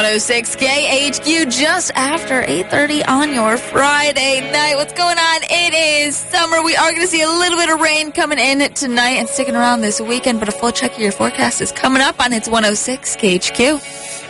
106 KHQ just after 8:30 on your Friday night. What's going on? It is summer. We are going to see a little bit of rain coming in tonight and sticking around this weekend, but a full check of your forecast is coming up on Hits 106 KHQ.